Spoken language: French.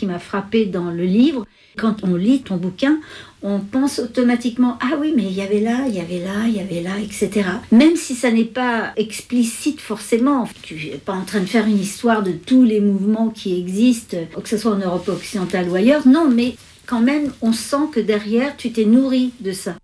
qui m'a frappée dans le livre. Quand on lit ton bouquin, on pense automatiquement « Ah oui, mais il y avait là, il y avait là, il y avait là, etc. » Même si ça n'est pas explicite forcément, tu n'es pas en train de faire une histoire de tous les mouvements qui existent, que ce soit en Europe occidentale ou ailleurs, non, mais quand même, on sent que derrière, tu t'es nourri de ça.